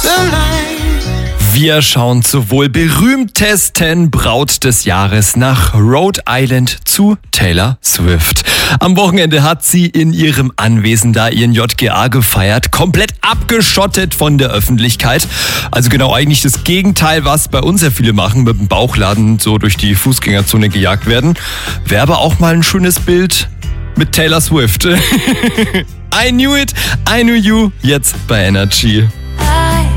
Wir schauen zur wohl berühmtesten Braut des Jahres nach Rhode Island zu Taylor Swift. Am Wochenende hat sie in ihrem Anwesen da ihren JGA gefeiert, komplett abgeschottet von der Öffentlichkeit. Also genau eigentlich das Gegenteil, was bei uns ja viele machen, mit dem Bauchladen so durch die Fußgängerzone gejagt werden. Wäre aber auch mal ein schönes Bild mit Taylor Swift. I knew it, I knew you, jetzt bei Energy.